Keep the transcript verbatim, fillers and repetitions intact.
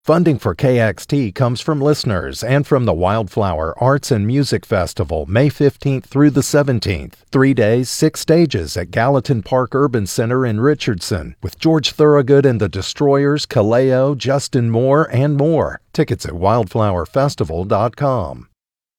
Funding for K X T comes from listeners and from the Wildflower Arts and Music Festival, May fifteenth through the seventeenth. Three days, six stages at Gallatin Park Urban Center in Richardson, with George Thorogood and the Destroyers, Kaleo, Justin Moore, and more. Tickets at wildflower festival dot com.